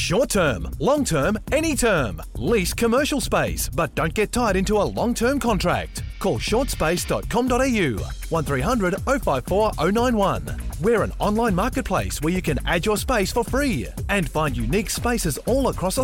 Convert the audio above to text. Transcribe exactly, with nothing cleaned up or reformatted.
Short term, long term, any term. Lease commercial space, but don't get tied into a long-term contract. Call short space dot com dot a u, one three hundred oh five four oh nine one. We're an online marketplace where you can add your space for free and find unique spaces all across